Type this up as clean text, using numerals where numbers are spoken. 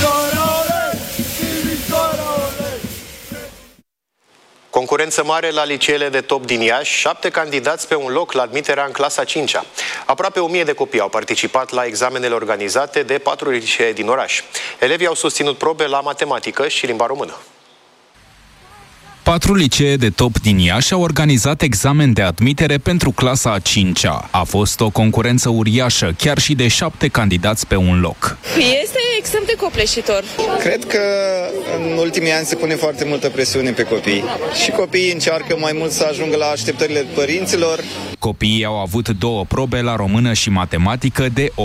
Concurență mare la liceele de top din Iași, 7 candidați pe un loc la admiterea în clasa 5-a. Aproape 1000 de copii au participat la examenele organizate de 4 licee din oraș. Elevii au susținut probe la matematică și limba română. 4 licee de top din Iași au organizat examen de admitere pentru clasa a 5-a. A fost o concurență uriașă, chiar și de 7 candidați pe un loc. Este extrem de copleșitor. Cred că în ultimii ani se pune foarte multă presiune pe copii și copiii încearcă mai mult să ajungă la așteptările părinților. Copiii au avut 2 probe la română și matematică de